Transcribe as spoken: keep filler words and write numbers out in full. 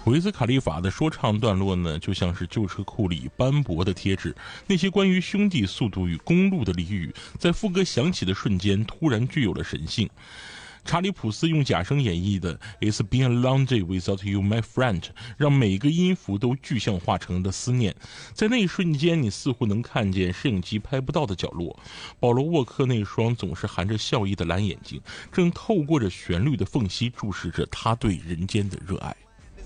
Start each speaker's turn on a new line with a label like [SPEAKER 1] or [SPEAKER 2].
[SPEAKER 1] 维兹卡利法的说唱段落呢，就像是旧车库里斑驳的贴纸，那些关于兄弟、速度与公路的俚语，在副歌响起的瞬间，突然具有了神性。查理普斯用假声演绎的 It's been a long day without you, my friend， 让每个音符都具象化成了思念。在那一瞬间，你似乎能看见摄影机拍不到的角落。保罗沃克那双总是含着笑意的蓝眼睛，正透过着旋律的缝隙注视着他对人间的热爱。